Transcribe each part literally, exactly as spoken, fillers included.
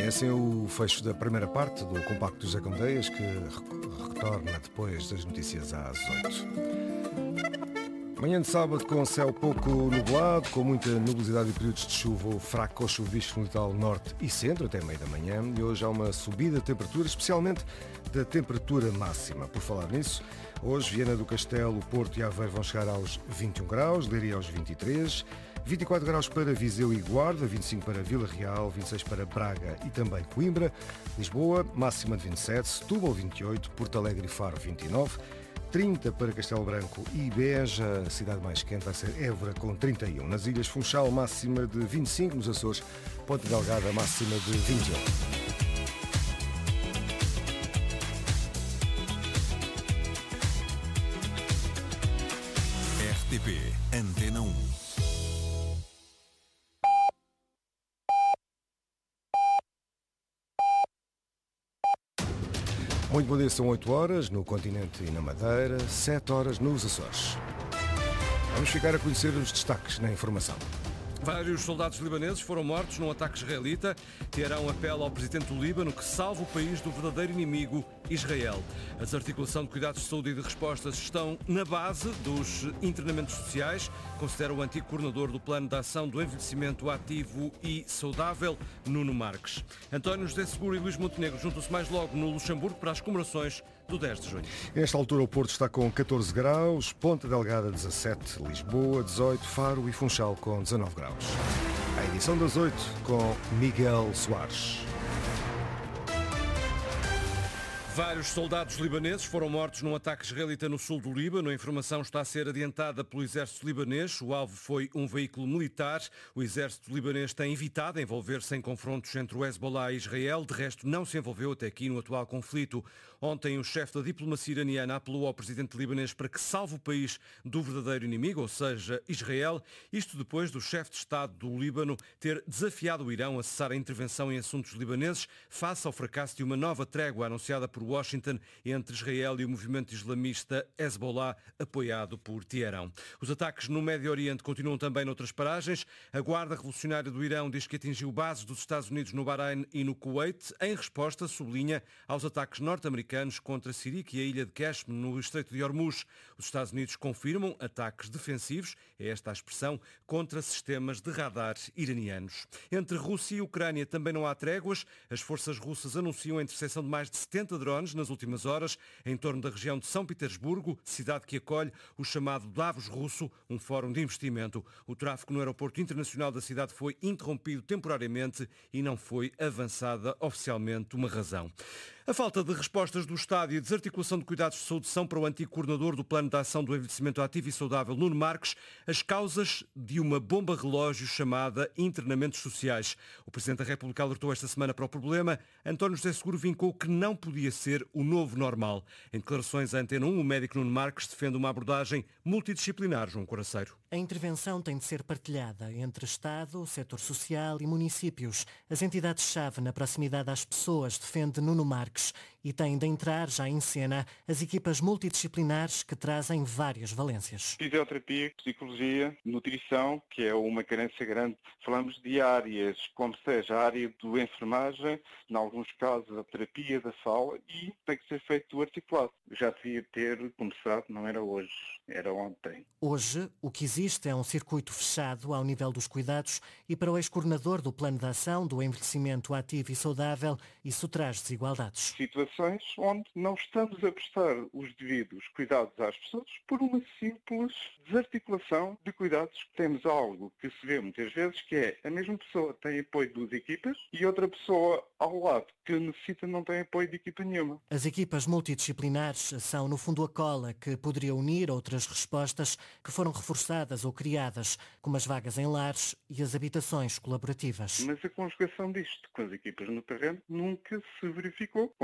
É assim o fecho da primeira parte do Compacto José Candeias, que retorna depois das notícias às oito. Manhã de sábado com céu pouco nublado, com muita nubosidade e períodos de chuva ou fraco ou chuvisco no litoral norte e centro, até meio da manhã. E hoje há uma subida de temperatura, especialmente da temperatura máxima. Por falar nisso, hoje Viana do Castelo, Porto e Aveiro vão chegar aos vinte e um graus, Leiria aos vinte e três, vinte e quatro graus para Viseu e Guarda, vinte e cinco para Vila Real, vinte e seis para Braga e também Coimbra, Lisboa, máxima de vinte e sete, Setúbal vinte e oito, Porto Alegre e Faro vinte e nove, trinta para Castelo Branco e Beja, a cidade mais quente vai ser Évora com trinta e um. Nas Ilhas Funchal, máxima de vinte e cinco, nos Açores, Ponta Delgada, máxima de vinte e um. R T P Antena um. Muito bom dia, são oito horas no continente e na Madeira, sete horas nos Açores. Vamos ficar a conhecer os destaques na informação. Vários soldados libaneses foram mortos num ataque israelita. Teherão apela ao presidente do Líbano que salve o país do verdadeiro inimigo, Israel. A desarticulação de cuidados de saúde e de respostas estão na base dos internamentos sociais, considera o antigo coordenador do Plano de Ação do Envelhecimento Ativo e Saudável, Nuno Marques. António José Seguro e Luís Montenegro juntam-se mais logo no Luxemburgo para as comemorações do dez de junho. Nesta altura o Porto está com catorze graus, Ponta Delgada dezassete, Lisboa dezoito, Faro e Funchal com dezanove graus. A edição das oito com Miguel Soares. Vários soldados libaneses foram mortos num ataque israelita no sul do Líbano. A informação está a ser adiantada pelo exército libanês. O alvo foi um veículo militar. O exército libanês tem evitado envolver-se em confrontos entre o Hezbollah e Israel. De resto, não se envolveu até aqui no atual conflito. Ontem, o chefe da diplomacia iraniana apelou ao presidente libanês para que salve o país do verdadeiro inimigo, ou seja, Israel. Isto depois do chefe de Estado do Líbano ter desafiado o Irão a cessar a intervenção em assuntos libaneses face ao fracasso de uma nova trégua anunciada por Washington entre Israel e o movimento islamista Hezbollah, apoiado por Teherão. Os ataques no Médio Oriente continuam também noutras paragens. A Guarda Revolucionária do Irão diz que atingiu bases dos Estados Unidos no Bahrein e no Kuwait, em resposta, sublinha, aos ataques norte-americanos contra Sirique e a ilha de Qashm, no Estreito de Hormuz. Os Estados Unidos confirmam ataques defensivos, é esta a expressão, contra sistemas de radar iranianos. Entre Rússia e Ucrânia também não há tréguas. As forças russas anunciam a interseção de mais de setenta drones nas últimas horas, em torno da região de São Petersburgo, cidade que acolhe o chamado Davos Russo, um fórum de investimento. O tráfego no aeroporto internacional da cidade foi interrompido temporariamente e não foi avançada oficialmente uma razão. A falta de respostas do Estado e a desarticulação de cuidados de saúde são para o antigo coordenador do Plano de Ação do Envelhecimento Ativo e Saudável, Nuno Marques, as causas de uma bomba relógio chamada internamentos sociais. O Presidente da República alertou esta semana para o problema. António José Seguro vincou que não podia ser o novo normal. Em declarações à Antena um, o médico Nuno Marques defende uma abordagem multidisciplinar, João Coraceiro. A intervenção tem de ser partilhada entre Estado, setor social e municípios. As entidades-chave na proximidade às pessoas, defende Nuno Marques, e têm de entrar já em cena as equipas multidisciplinares que trazem várias valências. Fisioterapia, psicologia, nutrição, que é uma carência grande. Falamos de áreas, como seja a área do enfermagem, em alguns casos a terapia da fala, e tem que ser feito articulado. Já devia ter começado, não era hoje, era ontem. Hoje, o que existe é um circuito fechado ao nível dos cuidados e para o ex-coordenador do Plano de Ação do Envelhecimento Ativo e Saudável, isso traz desigualdades. Situações onde não estamos a prestar os devidos cuidados às pessoas por uma simples desarticulação de cuidados. Temos algo que se vê muitas vezes, que é a mesma pessoa tem apoio de duas equipas e outra pessoa ao lado que necessita não tem apoio de equipa nenhuma. As equipas multidisciplinares são, no fundo, a cola que poderia unir outras respostas que foram reforçadas ou criadas, como as vagas em lares e as habitações colaborativas. Mas a conjugação disto com as equipas no terreno nunca se verificou, conforme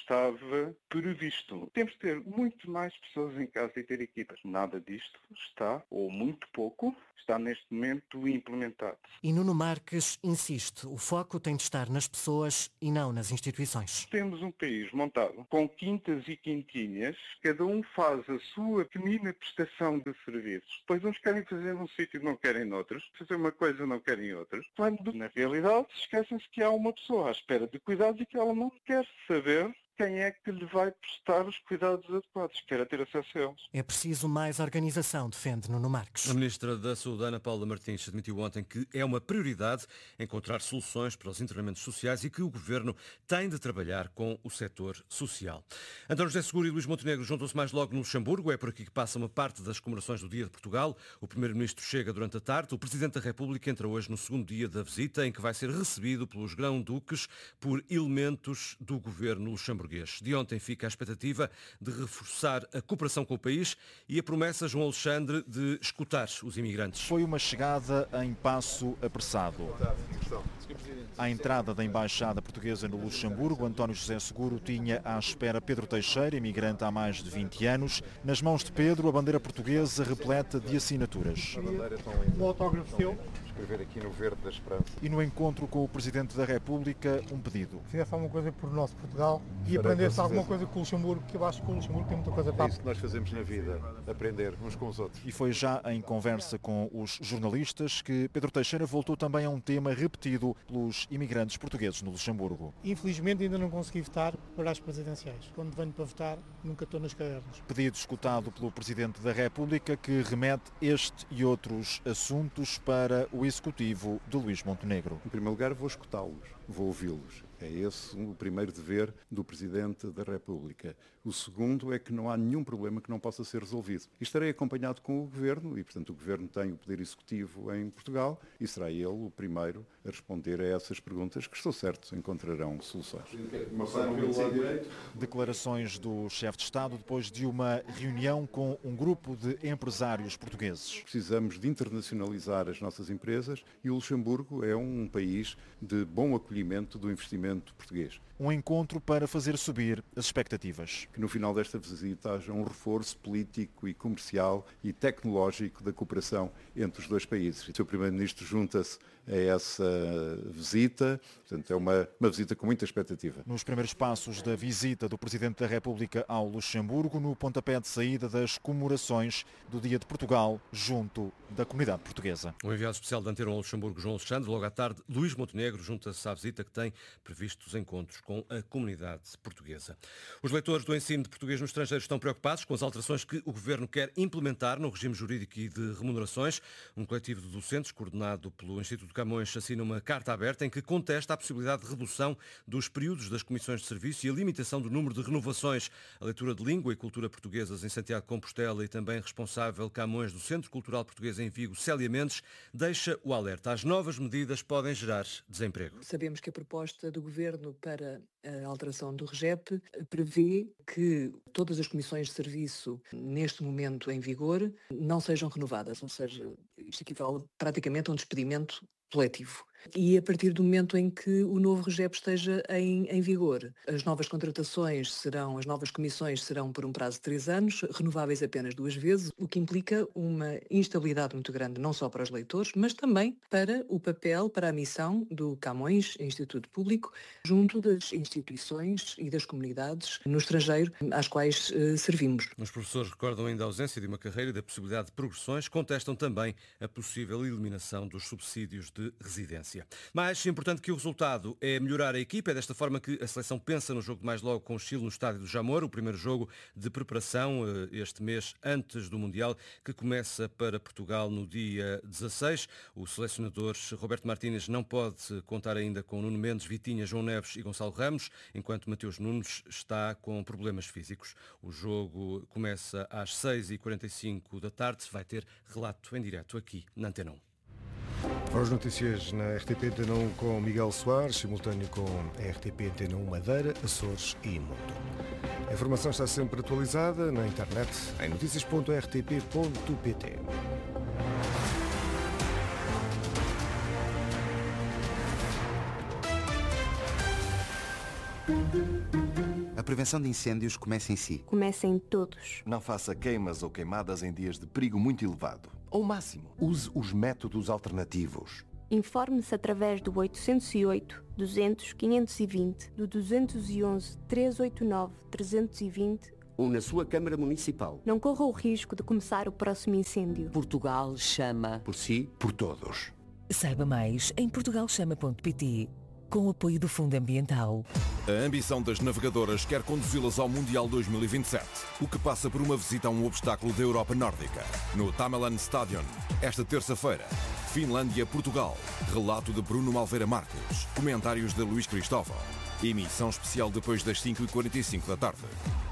estava previsto. Temos de ter muito mais pessoas em casa e ter equipas. Nada disto está, ou muito pouco, está neste momento implementado. E Nuno Marques insiste, o foco tem de estar nas pessoas e não nas instituições. Temos um país montado com quintas e quintinhas, cada um faz a sua pequenina prestação de serviços. Depois uns querem fazer num sítio e não querem noutros, fazer uma coisa e não querem outros. Quando, na realidade, esquecem-se que há uma pessoa à espera de cuidados e que ela não quer saber quem é que lhe vai prestar os cuidados adequados, quer ter acesso a eles. É preciso mais organização, defende Nuno Marques. A Ministra da Saúde, Ana Paula Martins, admitiu ontem que é uma prioridade encontrar soluções para os internamentos sociais e que o Governo tem de trabalhar com o setor social. António José Seguro e Luís Montenegro juntam-se mais logo no Luxemburgo. É por aqui que passa uma parte das comemorações do Dia de Portugal. O Primeiro-Ministro chega durante a tarde. O Presidente da República entra hoje no segundo dia da visita, em que vai ser recebido pelos grão-duques por elementos do Governo luxemburguês. De ontem fica a expectativa de reforçar a cooperação com o país e a promessa, João Alexandre, de escutar os imigrantes. Foi uma chegada em passo apressado. À entrada da Embaixada Portuguesa no Luxemburgo, António José Seguro tinha à espera Pedro Teixeira, imigrante há mais de vinte anos. Nas mãos de Pedro, a bandeira portuguesa repleta de assinaturas. Um autógrafo seu. Escrever aqui no verde da esperança. E no encontro com o Presidente da República, um pedido. Fizesse alguma coisa por nosso Portugal e aprendesse alguma coisa com o Luxemburgo, que eu acho que o Luxemburgo tem muita coisa para... É isso que nós fazemos na vida, aprender uns com os outros. E foi já em conversa com os jornalistas que Pedro Teixeira voltou também a um tema repetido pelos imigrantes portugueses no Luxemburgo. Infelizmente ainda não consegui votar para as presidenciais. Quando venho para votar, nunca estou nas cadernas. Pedido escutado pelo Presidente da República, que remete este e outros assuntos para o Executivo de Luís Montenegro. Em primeiro lugar, vou escutá-los, vou ouvi-los. É esse o primeiro dever do Presidente da República. O segundo é que não há nenhum problema que não possa ser resolvido. E estarei acompanhado com o Governo, e portanto o Governo tem o Poder Executivo em Portugal, e será ele o primeiro a responder a essas perguntas, que estou certo encontrarão soluções. Declarações do chefe de Estado depois de uma reunião com um grupo de empresários portugueses. Precisamos de internacionalizar as nossas empresas e o Luxemburgo é um país de bom acolhimento do investimento português. Um encontro para fazer subir as expectativas. Que no final desta visita haja um reforço político e comercial e tecnológico da cooperação entre os dois países. O seu Primeiro-Ministro junta-se a essa visita, portanto é uma, uma visita com muita expectativa. Nos primeiros passos da visita do Presidente da República ao Luxemburgo, no pontapé de saída das comemorações do Dia de Portugal, junto da comunidade portuguesa. O enviado especial da Antena ao Luxemburgo, João Alexandre, logo à tarde, Luís Montenegro junta-se à visita que tem previsto os encontros com a comunidade portuguesa. Os leitores do ensino de português no estrangeiro estão preocupados com as alterações que o Governo quer implementar no regime jurídico e de remunerações. Um coletivo de docentes, coordenado pelo Instituto de Camões, assina uma carta aberta em que contesta a possibilidade de redução dos períodos das comissões de serviço e a limitação do número de renovações. A leitura de língua e cultura portuguesas em Santiago de Compostela e também responsável Camões do Centro Cultural Português em Vigo, Célia Mendes, deixa o alerta. As novas medidas podem gerar desemprego. Sabemos que a proposta do Governo para a alteração do REGEP prevê que todas as comissões de serviço neste momento em vigor não sejam renovadas, ou seja, isto equivale praticamente a um despedimento coletivo. E a partir do momento em que o novo REGEP esteja em, em vigor, as novas contratações serão, as novas comissões serão por um prazo de três anos, renováveis apenas duas vezes, o que implica uma instabilidade muito grande, não só para os leitores, mas também para o papel, para a missão do Camões Instituto Público, junto das instituições e das comunidades no estrangeiro às quais eh, servimos. Os professores recordam ainda a ausência de uma carreira e da possibilidade de progressões, contestam também a possível eliminação dos subsídios de residência. Mais importante que o resultado é melhorar a equipa. É desta forma que a seleção pensa no jogo de mais logo com o Chile no estádio do Jamor, o primeiro jogo de preparação este mês antes do Mundial, que começa para Portugal no dia dezasseis. O selecionador Roberto Martínez não pode contar ainda com Nuno Mendes, Vitinha, João Neves e Gonçalo Ramos, enquanto Mateus Nunes está com problemas físicos. O jogo começa às seis e quarenta e cinco da tarde. Vai ter relato em direto aqui na Antena um. Para as notícias na R T P Antena um com Miguel Soares, simultâneo com a R T P Antena um Madeira, Açores e Mundo. A informação está sempre atualizada na internet em notícias ponto r t p ponto p t. prevenção de incêndios começa em si. Começa em todos. Não faça queimas ou queimadas em dias de perigo muito elevado. Ao máximo, use os métodos alternativos. Informe-se através do oitocentos e oito, duzentos, quinhentos e vinte, do duzentos e onze, trezentos e oitenta e nove, trezentos e vinte ou na sua Câmara Municipal. Não corra o risco de começar o próximo incêndio. Portugal chama. Por si, por todos. Saiba mais em portugal chama ponto pt, com o apoio do Fundo Ambiental. A ambição das navegadoras quer conduzi-las ao Mundial dois mil e vinte e sete, o que passa por uma visita a um obstáculo da Europa Nórdica. No Tamerlan Stadion, esta terça-feira, Finlândia-Portugal. Relato de Bruno Malveira Marques. Comentários de Luís Cristóvão. Emissão especial depois das cinco e quarenta e cinco da tarde.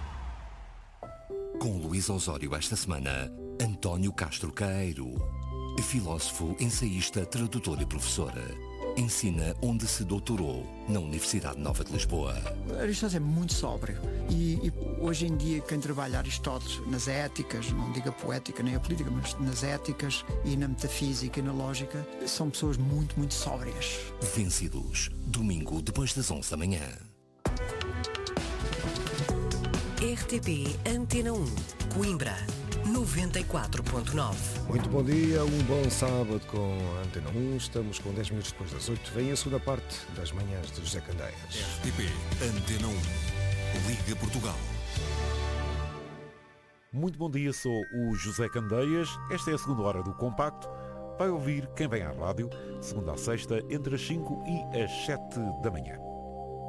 Com Luís Osório esta semana, António Castro Caeiro. Filósofo, ensaísta, tradutor e professor. Ensina onde se doutorou, na Universidade Nova de Lisboa. Aristóteles é muito sóbrio e, e hoje em dia quem trabalha Aristóteles nas éticas, não digo a poética nem a política, mas nas éticas e na metafísica e na lógica, são pessoas muito, muito sóbrias. Vencidos, domingo depois das onze da manhã. R T P Antena um, Coimbra, noventa e quatro ponto nove. Muito bom dia, um bom sábado com a Antena um. Estamos com dez minutos depois das oito. Vem a segunda parte das manhãs de José Candeias. R T P Antena um, Liga Portugal. Muito bom dia, sou o José Candeias. Esta é a segunda hora do Compacto. Vai ouvir quem vem à rádio, segunda a sexta, entre as cinco e as sete da manhã.